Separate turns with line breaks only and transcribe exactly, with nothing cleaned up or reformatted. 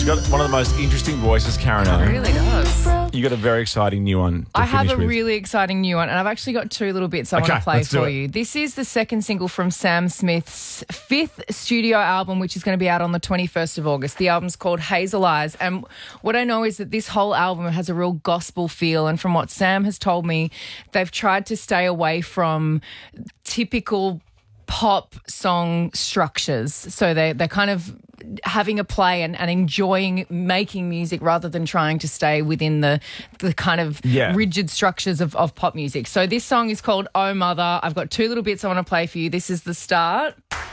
got one of the most interesting voices, Karen.
It really does.
You got a very exciting new one to
I have
finish
a
with.
really exciting new one, and I've actually got two little bits I
Okay,
want to play
let's do
for
it.
you. This is the second single from Sam Smith's fifth studio album, which is going to be out on the twenty-first of August. The album's called Hazel Eyes, and what I know is that this whole album has a real gospel feel, and from what Sam has told me, they've tried to stay away from typical pop song structures. So they, they're kind of having a play and, and enjoying making music rather than trying to stay within the the kind of
Yeah.
rigid structures of, of pop music. So this song is called Oh Mother. I've got two little bits I want to play for you. This is the start.